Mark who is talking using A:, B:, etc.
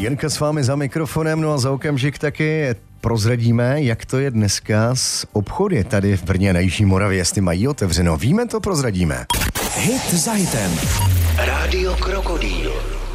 A: Jirka s vámi za mikrofonem, no a za okamžik taky prozradíme, jak to je dneska s obchody tady v Brně na Jižní Moravě, jestli mají otevřeno. Víme to, prozradíme.
B: Hit za hitem.
C: Rádio Krokodýl.